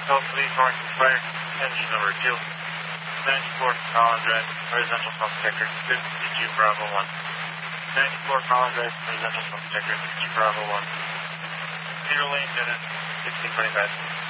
Call Police Martin Fire, engine number 2. 94 Collins Drive, horizontal self-detector, 52 Bravo 1. 94 Collins Drive, horizontal self-detector, 52 Bravo 1. Zero lane, 1625.